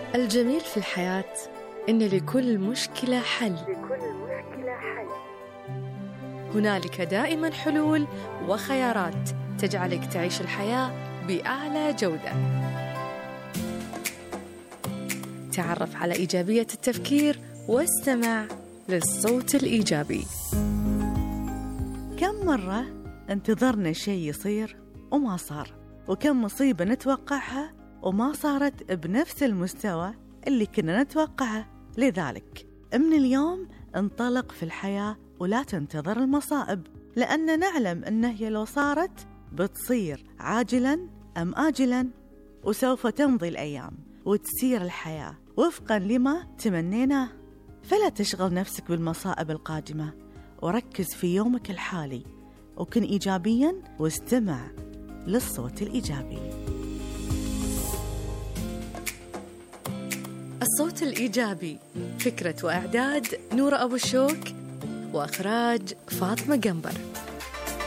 الجميل في الحياة إن لكل مشكلة حل. هنالك دائما حلول وخيارات تجعلك تعيش الحياة بأعلى جودة. تعرف على إيجابية التفكير واستمع للصوت الإيجابي. كم مرة انتظرنا شيء يصير وما صار، وكم مصيبة نتوقعها وما صارت بنفس المستوى اللي كنا نتوقعه. لذلك من اليوم انطلق في الحياة ولا تنتظر المصائب، لأن نعلم أنه هي لو صارت بتصير عاجلا أم آجلا، وسوف تمضي الأيام وتسير الحياة وفقا لما تمنيناه. فلا تشغل نفسك بالمصائب القادمة، وركز في يومك الحالي وكن إيجابيا واستمع للصوت الإيجابي. الصوت الإيجابي، فكرة وإعداد نورة أبو الشوك، وإخراج فاطمة قنبر.